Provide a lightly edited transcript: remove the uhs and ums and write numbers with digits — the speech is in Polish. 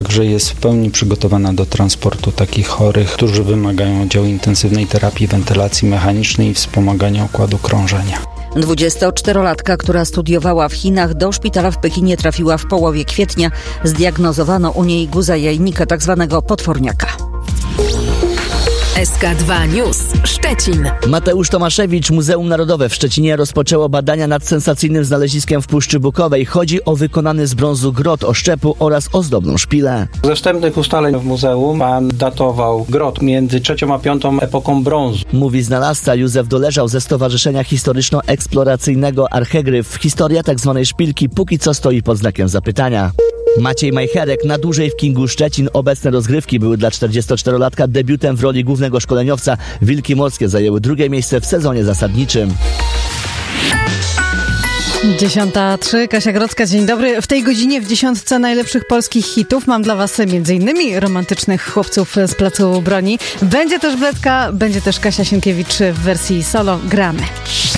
także jest w pełni przygotowana do transportu takich chorych, którzy wymagają oddziału intensywnej terapii, wentylacji mechanicznej i wspomagania układu krążenia. 24-latka, która studiowała w Chinach, do szpitala w Pekinie trafiła w połowie kwietnia. Zdiagnozowano u niej guza jajnika, tzw. potworniaka. SK2 News Szczecin. Mateusz Tomaszewicz, Muzeum Narodowe w Szczecinie rozpoczęło badania nad sensacyjnym znaleziskiem w Puszczy Bukowej. Chodzi o wykonany z brązu grot oszczepu oraz ozdobną szpilę. Ze wstępnych ustaleń w muzeum pan datował grot między III a V epoką brązu. Mówi znalazca Józef Doleżał ze Stowarzyszenia Historyczno-Eksploracyjnego Archegryf. Historia tzw. szpilki póki co stoi pod znakiem zapytania. Maciej Majcherek na dłużej w Kingu Szczecin. Obecne rozgrywki były dla 44-latka debiutem w roli głównego szkoleniowca. Wilki Morskie zajęły drugie miejsce w sezonie zasadniczym. 10:03, Kasia Grodzka, dzień dobry. W tej godzinie w 10 najlepszych polskich hitów mam dla was m.in. romantycznych chłopców z Placu Broni. Będzie też Bledka, będzie też Kasia Sienkiewicz w wersji solo. Gramy.